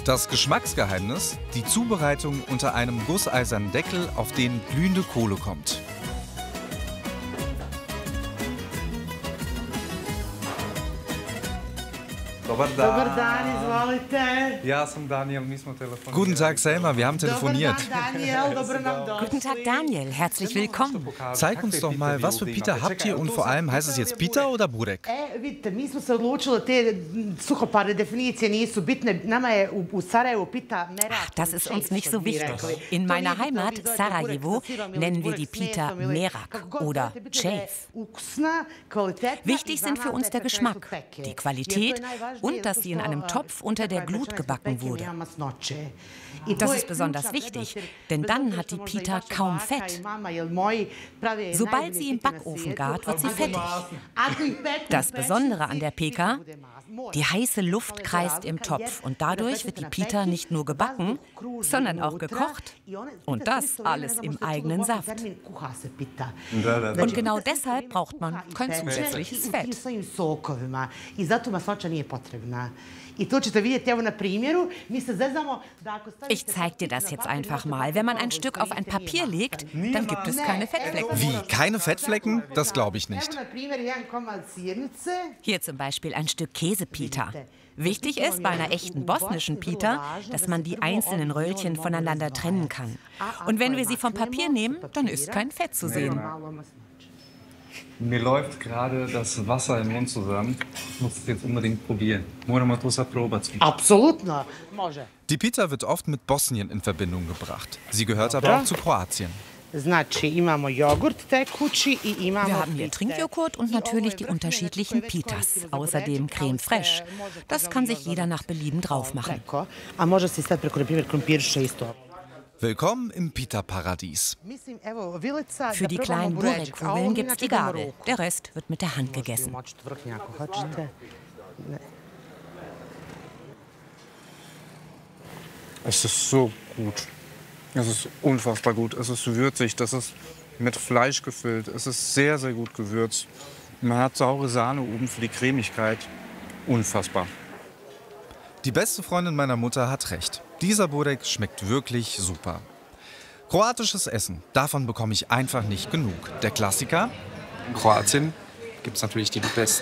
Das Geschmacksgeheimnis: die Zubereitung unter einem gusseisernen Deckel, auf den glühende Kohle kommt. Dobar dan, izvolite. Ja sam Daniel, mi smo telefoniert. Guten Tag, Selma, wir haben telefoniert. Daniel, dobro nam došli. Guten Tag, Daniel. Herzlich willkommen. Zeig uns doch mal, was für Pita habt ihr und vor allem, heißt es jetzt Pita oder Burek? Vidite, mi smo se odlučili, te suhoparne definicije nisu bitne. Nama je u Sarajevu Pita merak. Das ist uns nicht so wichtig. In meiner Heimat, Sarajevo, nennen wir die Pita merak oder cev. Wichtig sind für uns der Geschmack, die Qualität und dass sie in einem Topf unter der Glut gebacken wurde. Das ist besonders wichtig, denn dann hat die Pita kaum Fett. Sobald sie im Backofen gart, wird sie fettig. Das Besondere an der Peka: die heiße Luft kreist im Topf und dadurch wird die Pita nicht nur gebacken, sondern auch gekocht. Und das alles im eigenen Saft. Und genau deshalb braucht man kein zusätzliches Fett. Ich zeige dir das jetzt einfach mal. Wenn man ein Stück auf ein Papier legt, dann gibt es keine Fettflecken. Wie, keine Fettflecken? Das glaube ich nicht. Hier zum Beispiel ein Stück Käsepita. Wichtig ist bei einer echten bosnischen Pita, dass man die einzelnen Röllchen voneinander trennen kann. Und wenn wir sie vom Papier nehmen, dann ist kein Fett zu sehen. Mir läuft gerade das Wasser im Mund zusammen. Ich muss es jetzt unbedingt probieren. Moramo to sad probati. Apsolutno, može. Die Pita wird oft mit Bosnien in Verbindung gebracht. Sie gehört aber auch zu Kroatien. Znači, imamo jogurt tekući i imamo. Wir haben hier Trinkjoghurt und natürlich die unterschiedlichen Pitas. Außerdem Creme fraiche. Das kann sich jeder nach Belieben drauf machen. A može se staviti preko, na primjer, krompirše isto. Willkommen im Pita-Paradies. Für die kleinen Burek-Kugeln gibt's die Gabel. Der Rest wird mit der Hand gegessen. Es ist so gut. Es ist unfassbar gut. Es ist würzig. Das ist mit Fleisch gefüllt. Es ist sehr, sehr gut gewürzt. Man hat saure Sahne oben für die Cremigkeit. Unfassbar. Die beste Freundin meiner Mutter hat recht. Dieser Burek schmeckt wirklich super. Kroatisches Essen, davon bekomme ich einfach nicht genug. Der Klassiker? In Kroatien gibt es natürlich die besten